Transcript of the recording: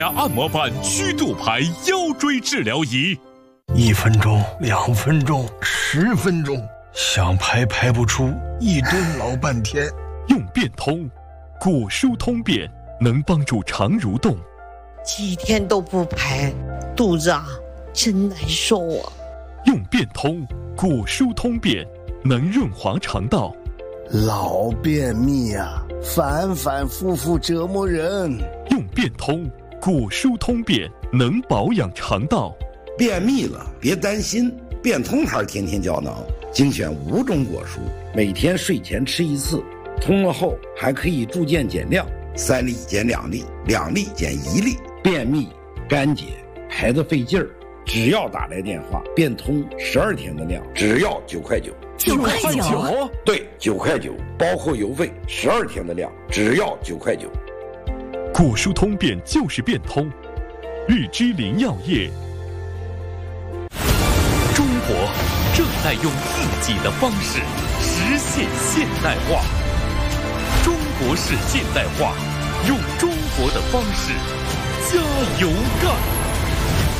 按摩板曲度牌腰椎治疗仪 ，1分钟、2分钟、10分钟，想排排不出，一蹲老半天。 用变通，骨疏通便，能帮助肠蠕动。 几天都不排，肚子真难受啊。 用变通，骨疏通便，能润滑肠道。 老便秘反反复复折磨人。 用变通，骨疏通便，能保养肠道。 便秘了别担心，变通牌天天胶囊精选5种果蔬，每天睡前吃1次，通了后还可以逐渐减量，3粒减2粒，2粒减1粒。便秘干结排得费劲儿，只要打来电话，变通12天的量，只要9块9。 9块9？ 对，9块9，包括邮费，12天的量，只要9块9。 骨疏通便就是变通，日之林药业。 中国正在用自己的方式实现现代化。中国式现代化，用中国的方式加油干！